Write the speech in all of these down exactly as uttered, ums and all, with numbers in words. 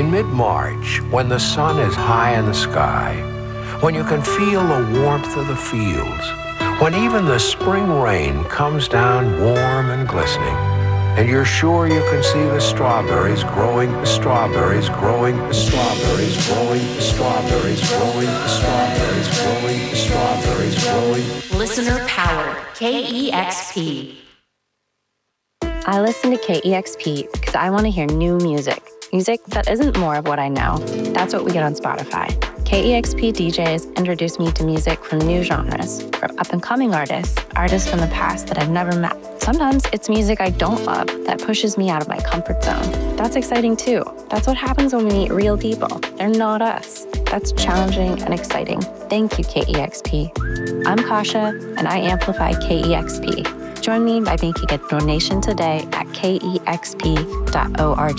In mid-March, when the sun is high in the sky, when you can feel the warmth of the fields, when even the spring rain comes down warm and glistening, and you're sure you can see the strawberries growing, the strawberries growing, the strawberries growing, the strawberries growing, the strawberries growing, the strawberries growing. Listener powered, K E X P. I listen to K E X P because I want to hear new music. Music that isn't more of what I know. That's what we get on Spotify. K E X P D Js introduce me to music from new genres, from up-and-coming artists, artists from the past that I've never met. Sometimes it's music I don't love that pushes me out of my comfort zone. That's exciting too. That's what happens when we meet real people. They're not us. That's challenging and exciting. Thank you, K E X P. I'm Kasha, and I amplify K E X P. Join me by making a donation today at K E X P dot org.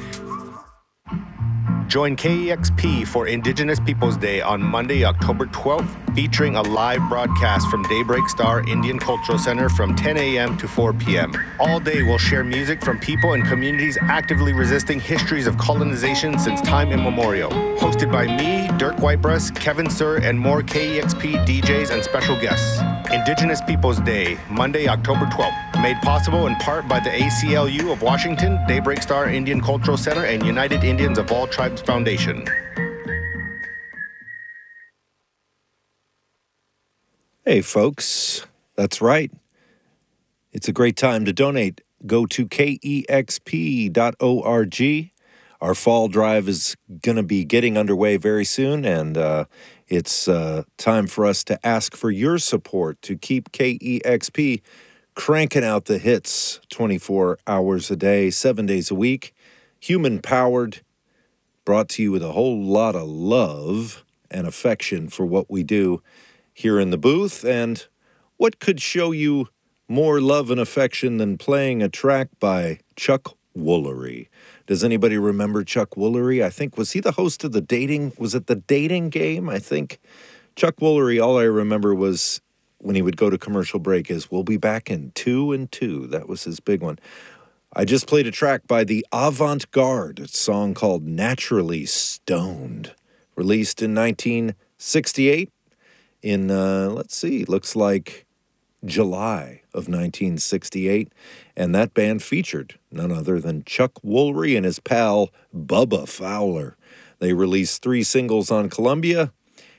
Join K E X P for Indigenous Peoples Day on Monday, October twelfth, featuring a live broadcast from Daybreak Star Indian Cultural Center from ten a.m. to four p.m. All day we'll share music from people and communities actively resisting histories of colonization since time immemorial. Hosted by me, Dirk Whitebreast, Kevin Sir, and more K E X P D Js and special guests. Indigenous Peoples Day, Monday, October twelfth. Made possible in part by the A C L U of Washington, Daybreak Star Indian Cultural Center, and United Indians of All Tribes Foundation. Hey, folks. That's right. It's a great time to donate. Go to K E X P dot org. Our fall drive is going to be getting underway very soon, and uh, it's uh, time for us to ask for your support to keep K E X P cranking out the hits twenty-four hours a day, seven days a week, human-powered, brought to you with a whole lot of love and affection for what we do here in the booth. And what could show you more love and affection than playing a track by Chuck Woolery? Does anybody remember Chuck Woolery? I think, was he the host of the dating, was it the dating game? I think Chuck Woolery, all I remember was when he would go to commercial break is, we'll be back in two and two. That was his big one. I just played a track by the Avant Garde, a song called Naturally Stoned, released in nineteen sixty-eight in, uh, let's see, looks like July of nineteen sixty-eight. And that band featured none other than Chuck Woolery and his pal Bubba Fowler. They released three singles on Columbia.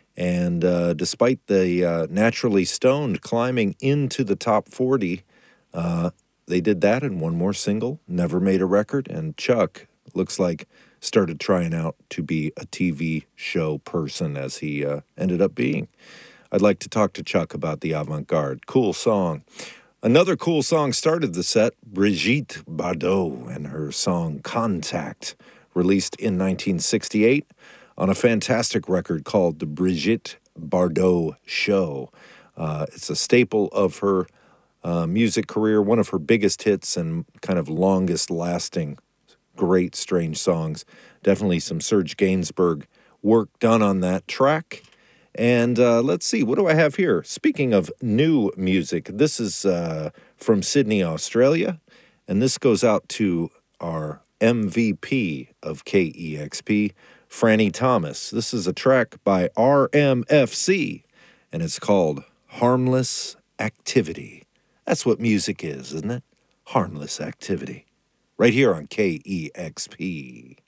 And uh, despite the uh, Naturally Stoned climbing into the top forty, uh, they did that and one more single, never made a record. And Chuck, looks like, started trying out to be a T V show person as he uh, ended up being. I'd like to talk to Chuck about the Avant Garde. Cool song. Another cool song started the set, Brigitte Bardot and her song Contact, released in nineteen sixty-eight. On a fantastic record called The Brigitte Bardot Show. Uh, it's a staple of her uh, music career, one of her biggest hits and kind of longest-lasting, great, strange songs. Definitely some Serge Gainsbourg work done on that track. And uh, let's see, what do I have here? Speaking of new music, this is uh, from Sydney, Australia, and this goes out to our M V P of K E X P, Franny Thomas. This is a track by R M F C, and it's called Harmless Activity. That's what music is, isn't it? Harmless activity. Right here on K E X P.